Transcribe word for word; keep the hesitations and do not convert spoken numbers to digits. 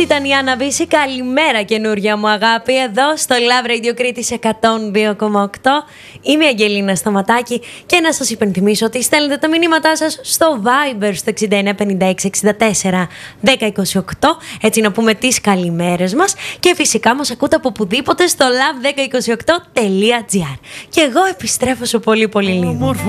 Ήταν η Άννα Βύση. Καλημέρα καινούρια μου αγάπη. Εδώ στο Love Radio Κρήτης εκατόν δύο κόμμα οκτώ. Είμαι η Αγγελίνα Σταματάκη και να σας υπενθυμίσω ότι στέλνετε τα μηνύματά σας στο Viber στο εξήντα εννέα πενήντα έξι εξήντα τέσσερα δέκα είκοσι οκτώ. Έτσι να πούμε τις καλημέρες μας. Και φυσικά μας ακούτε από οπουδήποτε στο love δέκα είκοσι οκτώ τελεία gr. Και εγώ επιστρέφω σε πολύ πολύ λίγο.